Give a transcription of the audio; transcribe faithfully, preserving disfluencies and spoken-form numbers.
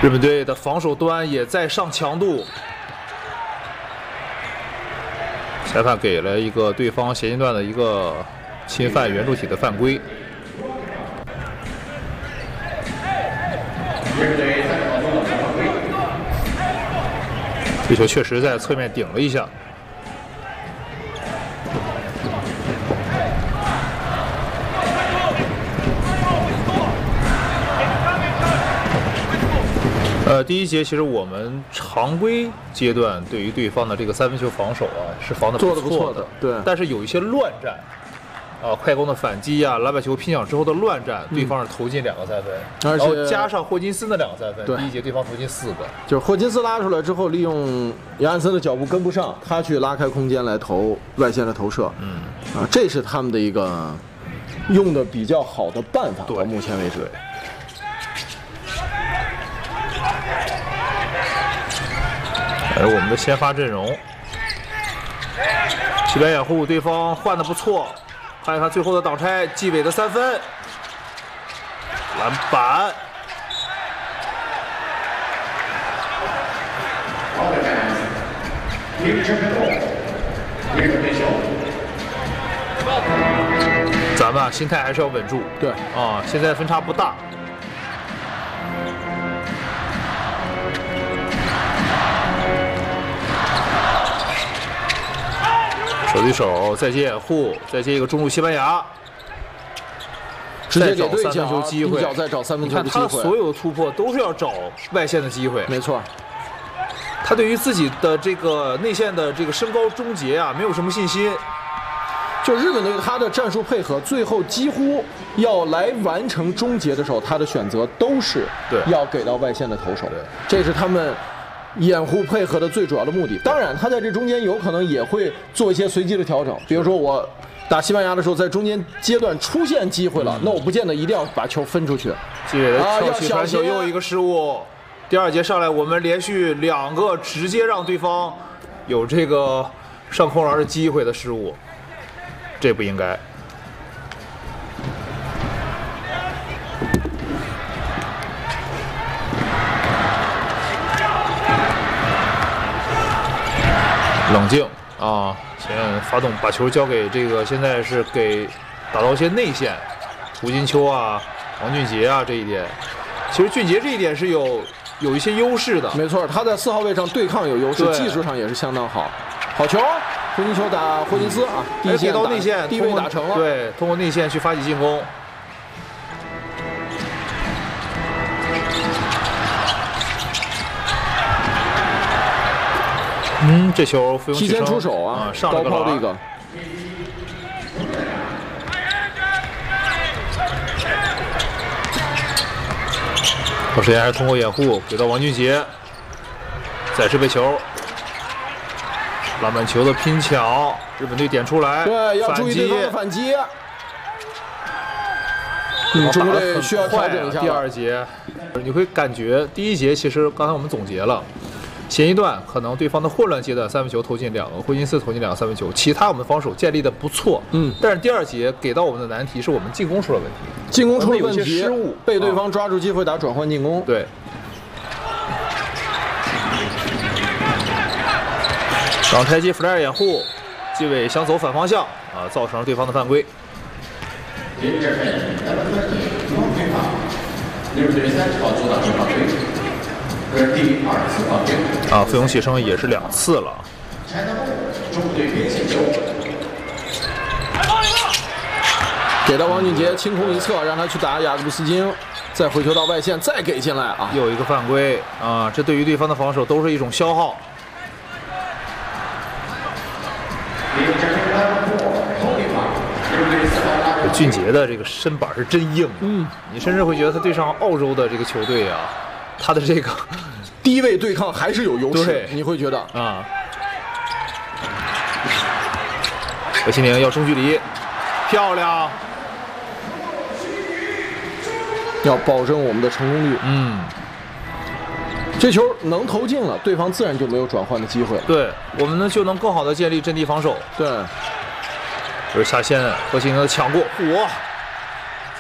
日本队的防守端也在上强度，裁判给了一个对方衔接段的一个侵犯圆柱体的犯规。这球确实在侧面顶了一下。 呃，第一节其实我们常规阶段对于对方的这个三分球防守啊是防的做的不错的， 对。 但是有一些乱战，啊，快攻的反击啊，篮板球拼抢之后的乱战，对方是投进两个三分， 而且然后加上霍金斯的两个三分， 对第一节对方投进四个， 就是霍金斯拉出来之后，利用杨安森的脚步跟不上，他去拉开空间来投外线的投射， 嗯， 啊，这是他们的一个用的比较好的办法， 对到目前为止。 而我们的先发阵容，西边掩护，对方换的不错，看一看最后的挡拆，纪委的三分，篮板。咱们啊，心态还是要稳住。 对啊，现在分差不大。 手对手，再接掩护，再接一个中路西班牙， 直接给对再找三分球机会， 一脚再找三分球的机会。 你看他所有的突破都是要找外线的机会， 没错。 他对于自己的这个内线的这个身高终结啊，没有什么信心。 就日本队他的战术配合，最后几乎要来完成终结的时候，他的选择都是要给到外线的投手，这是他们。 掩护配合的最主要的目的，当然他在这中间有可能也会做一些随机的调整，比如说我打西班牙的时候，在中间阶段出现机会了，那我不见得一定要把球分出去。 纪委的跳起传球又一个失误，第二节上来我们连续两个直接让对方有这个上空篮的机会的失误，这不应该。 冷静啊！先发动，把球交给这个，现在是给打到一些内线，胡金秋啊、王俊杰啊这一点。其实俊杰这一点是有有一些优势的， 没错，他在四号位上对抗有优势，技术上也是相当好。好球，胡金秋打霍金斯啊，第一给到内线， 低位打成了， 对，通过内线去发起进攻。 嗯，这球费用提前出手啊， 啊上了个高抛的一个。 好时间还是通过掩护给到王俊杰，再是被球，篮板球的拼抢，日本队点出来， 对，要注意对方的反击。嗯，中国队需要调整一下。 第二节，你会感觉第一节其实刚才我们总结了。 前一段可能对方的混乱阶段三分球投进两个，霍金斯投进两个三分球，其他我们防守建立的不错， 嗯， 但是第二节给到我们的难题是我们进攻出了问题， 进攻出了问题， 失误， 被对方抓住机会打转换进攻， 啊、对。挡拆机弗莱尔掩护，纪委想走反方向啊，造成了对方的犯规。啊，费用牺牲也是两次了。 给到王俊杰清空一侧，让他去打雅各布斯金，再回球到外线，再给进来啊！ 又一个犯规啊！这对于对方的防守都是一种消耗。俊杰的这个身板是真硬， 嗯， 你甚至会觉得他对上澳洲的这个球队啊，他的这个低位对抗还是有优势，你会觉得啊。何新宁要中距离，漂亮， 要保证我们的成功率。 嗯， 这球能投进了，对方自然就没有转换的机会。 对我们呢就能更好的建立阵地防守。 对。 这是下线，何新宁的抢过，嚯！